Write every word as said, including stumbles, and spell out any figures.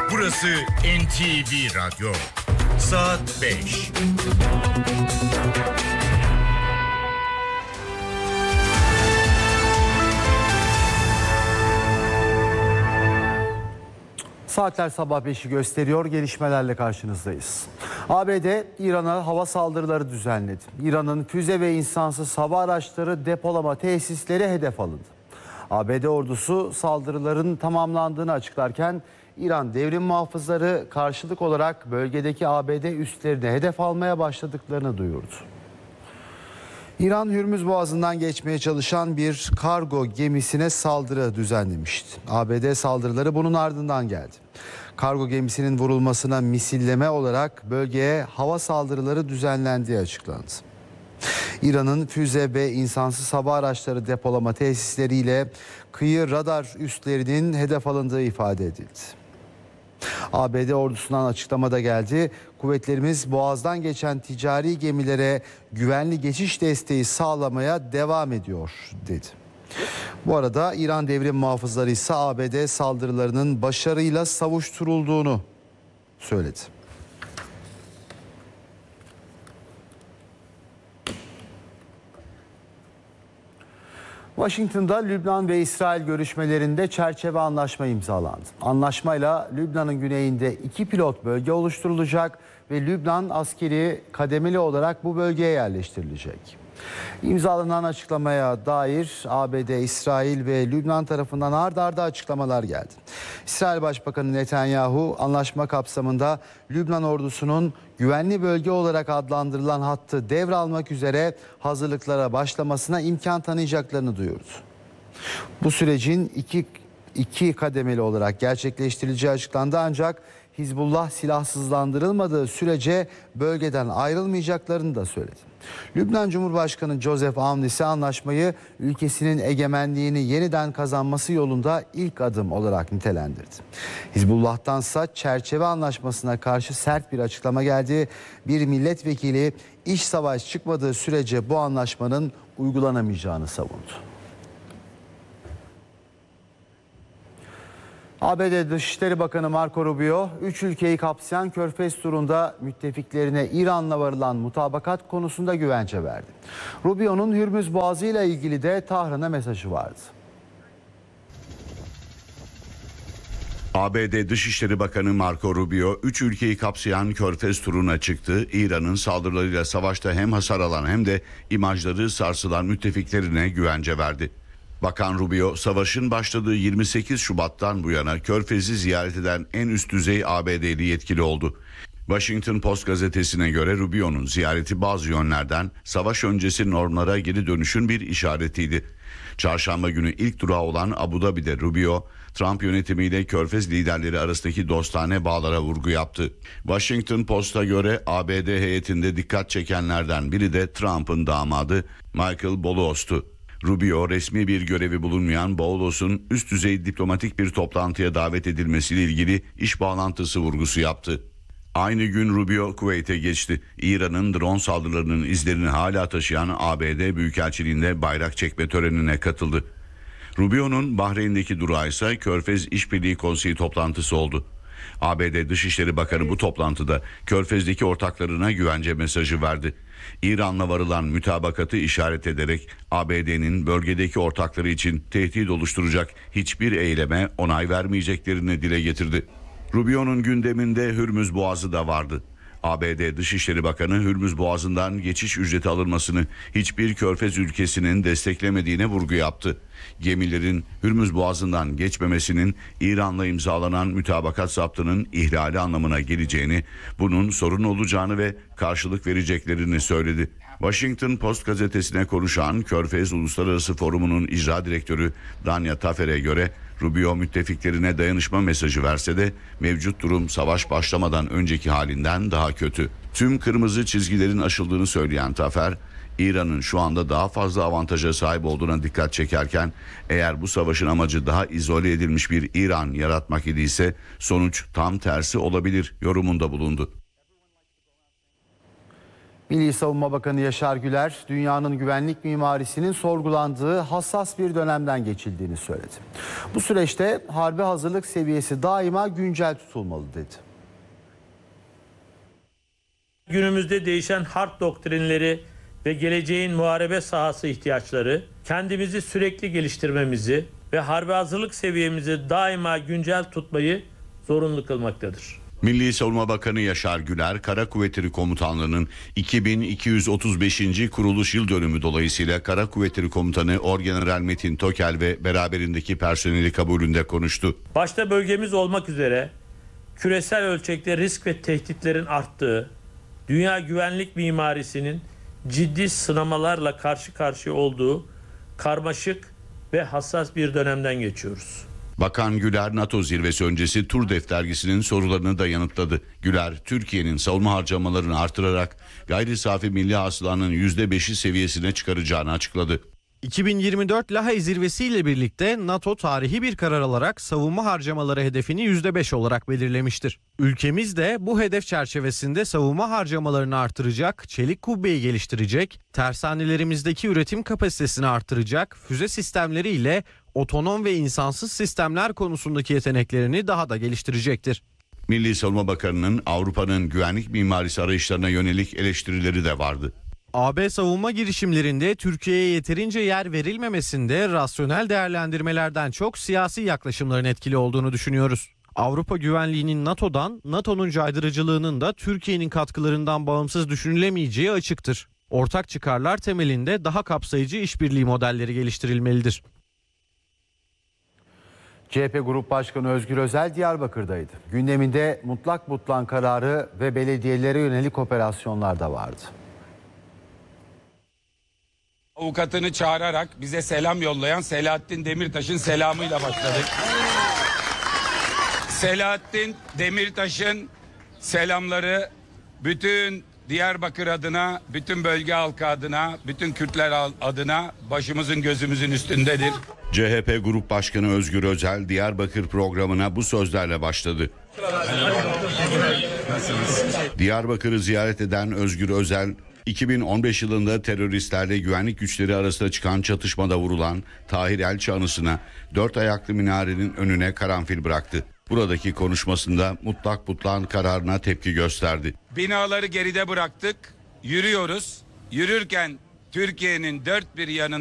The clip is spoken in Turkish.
Burası N T V Radyo. Saat beş. Saatler sabah beşi gösteriyor. Gelişmelerle karşınızdayız. A B D İran'a hava saldırıları düzenledi. İran'ın füze ve insansız hava araçları depolama tesisleri hedef alındı. A B D ordusu saldırıların tamamlandığını açıklarken İran devrim muhafızları karşılık olarak bölgedeki A B D üslerini hedef almaya başladıklarını duyurdu. İran Hürmüz Boğazı'ndan geçmeye çalışan bir kargo gemisine saldırı düzenlemişti. A B D saldırıları bunun ardından geldi. Kargo gemisinin vurulmasına misilleme olarak bölgeye hava saldırıları düzenlendiği açıklandı. İran'ın füze ve insansız hava araçları depolama tesisleriyle kıyı radar üslerinin hedef alındığı ifade edildi. A B D ordusundan açıklamada geldi. Kuvvetlerimiz Boğaz'dan geçen ticari gemilere güvenli geçiş desteği sağlamaya devam ediyor dedi. Bu arada İran devrim muhafızları ise A B D saldırılarının başarıyla savuşturulduğunu söyledi. Washington'da Lübnan ve İsrail görüşmelerinde çerçeve anlaşma imzalandı. Anlaşmayla Lübnan'ın güneyinde iki pilot bölge oluşturulacak ve Lübnan askeri kademeli olarak bu bölgeye yerleştirilecek. İmzalanan açıklamaya dair A B D, İsrail ve Lübnan tarafından ard arda açıklamalar geldi. İsrail Başbakanı Netanyahu anlaşma kapsamında Lübnan ordusunun güvenli bölge olarak adlandırılan hattı devralmak üzere hazırlıklara başlamasına imkan tanıyacaklarını duyurdu. Bu sürecin iki, iki kademeli olarak gerçekleştirileceği açıklandı ancak Hizbullah silahsızlandırılmadığı sürece bölgeden ayrılmayacaklarını da söyledi. Lübnan Cumhurbaşkanı Joseph Aoun ise anlaşmayı ülkesinin egemenliğini yeniden kazanması yolunda ilk adım olarak nitelendirdi. Hizbullah'tansa çerçeve anlaşmasına karşı sert bir açıklama geldi. Bir milletvekili iç savaş çıkmadığı sürece bu anlaşmanın uygulanamayacağını savundu. A B D Dışişleri Bakanı Marco Rubio, üç ülkeyi kapsayan Körfez turunda müttefiklerine İran'la varılan mutabakat konusunda güvence verdi. Rubio'nun Hürmüz Boğazı ile ilgili de Tahran'a mesajı vardı. A B D Dışişleri Bakanı Marco Rubio, üç ülkeyi kapsayan Körfez turuna çıktı. İran'ın saldırılarıyla savaşta hem hasar alan hem de imajları sarsılan müttefiklerine güvence verdi. Bakan Rubio, savaşın başladığı yirmi sekiz Şubat'tan bu yana Körfez'i ziyaret eden en üst düzey A B D'li yetkili oldu. Washington Post gazetesine göre Rubio'nun ziyareti bazı yönlerden savaş öncesi normlara geri dönüşün bir işaretiydi. Çarşamba günü ilk durağı olan Abu Dhabi'de Rubio, Trump yönetimiyle Körfez liderleri arasındaki dostane bağlara vurgu yaptı. Washington Post'a göre A B D heyetinde dikkat çekenlerden biri de Trump'ın damadı Michael Boulos''tu. Rubio, resmi bir görevi bulunmayan Boulos'un üst düzey diplomatik bir toplantıya davet edilmesiyle ilgili iş bağlantısı vurgusu yaptı. Aynı gün Rubio Kuveyt'e geçti. İran'ın drone saldırılarının izlerini hala taşıyan A B D Büyükelçiliğinde bayrak çekme törenine katıldı. Rubio'nun Bahreyn'deki durağı ise Körfez İşbirliği Konseyi toplantısı oldu. A B D Dışişleri Bakanı bu toplantıda Körfez'deki ortaklarına güvence mesajı verdi. İran'la varılan mütabakatı işaret ederek A B D'nin bölgedeki ortakları için tehdit oluşturacak hiçbir eyleme onay vermeyeceklerini dile getirdi. Rubio'nun gündeminde Hürmüz Boğazı da vardı. A B D Dışişleri Bakanı Hürmüz Boğazı'ndan geçiş ücreti alınmasını hiçbir Körfez ülkesinin desteklemediğine vurgu yaptı. Gemilerin Hürmüz Boğazı'ndan geçmemesinin İran'la imzalanan mütabakat zaptının ihlali anlamına geleceğini, bunun sorun olacağını ve karşılık vereceklerini söyledi. Washington Post gazetesine konuşan Körfez Uluslararası Forumu'nun icra direktörü Danya Tafer'e göre Rubio müttefiklerine dayanışma mesajı verse de mevcut durum savaş başlamadan önceki halinden daha kötü. Tüm kırmızı çizgilerin aşıldığını söyleyen Tafer, İran'ın şu anda daha fazla avantaja sahip olduğuna dikkat çekerken eğer bu savaşın amacı daha izole edilmiş bir İran yaratmak idiyse sonuç tam tersi olabilir yorumunda bulundu. Milli Savunma Bakanı Yaşar Güler, dünyanın güvenlik mimarisinin sorgulandığı hassas bir dönemden geçildiğini söyledi. Bu süreçte harbe hazırlık seviyesi daima güncel tutulmalı dedi. Günümüzde değişen harp doktrinleri ve geleceğin muharebe sahası ihtiyaçları, kendimizi sürekli geliştirmemizi ve harbe hazırlık seviyemizi daima güncel tutmayı zorunlu kılmaktadır. Milli Savunma Bakanı Yaşar Güler, Kara Kuvvetleri Komutanlığı'nın iki bin iki yüz otuz beşinci kuruluş yıl dönümü dolayısıyla Kara Kuvvetleri Komutanı Orgeneral Metin Tokel ve beraberindeki personeli kabulünde konuştu. Başta bölgemiz olmak üzere küresel ölçekte risk ve tehditlerin arttığı, dünya güvenlik mimarisinin ciddi sınamalarla karşı karşıya olduğu karmaşık ve hassas bir dönemden geçiyoruz. Bakan Güler, NATO zirvesi öncesi Turdef dergisinin sorularını da yanıtladı. Güler, Türkiye'nin savunma harcamalarını artırarak gayri safi milli hasılanın yüzde beşi seviyesine çıkaracağını açıkladı. iki bin yirmi dört Lahey zirvesiyle birlikte NATO tarihi bir karar alarak savunma harcamaları hedefini yüzde beş olarak belirlemiştir. Ülkemiz de bu hedef çerçevesinde savunma harcamalarını artıracak, çelik kubbeyi geliştirecek, tersanelerimizdeki üretim kapasitesini artıracak, füze sistemleriyle otonom ve insansız sistemler konusundaki yeteneklerini daha da geliştirecektir. Milli Savunma Bakanı'nın Avrupa'nın güvenlik mimarisi arayışlarına yönelik eleştirileri de vardı. A B savunma girişimlerinde Türkiye'ye yeterince yer verilmemesinde rasyonel değerlendirmelerden çok siyasi yaklaşımların etkili olduğunu düşünüyoruz. Avrupa güvenliğinin NATO'dan, NATO'nun caydırıcılığının da Türkiye'nin katkılarından bağımsız düşünülemeyeceği açıktır. Ortak çıkarlar temelinde daha kapsayıcı işbirliği modelleri geliştirilmelidir. C H P Grup Başkanı Özgür Özel Diyarbakır'daydı. Gündeminde mutlak butlan kararı ve belediyelere yönelik operasyonlar da vardı. Avukatını çağırarak bize selam yollayan Selahattin Demirtaş'ın selamıyla başladık. Selahattin Demirtaş'ın selamları bütün Diyarbakır adına, bütün bölge halkı adına, bütün Kürtler adına başımızın gözümüzün üstündedir. C H P Grup Başkanı Özgür Özel Diyarbakır programına bu sözlerle başladı. Diyarbakır'ı ziyaret eden Özgür Özel, iki bin on beş yılında teröristlerle güvenlik güçleri arasında çıkan çatışmada vurulan Tahir Elçi anısına dört ayaklı minarenin önüne karanfil bıraktı. Buradaki konuşmasında mutlak butlan kararına tepki gösterdi. Binaları geride bıraktık, yürüyoruz. Yürürken Türkiye'nin dört bir yanında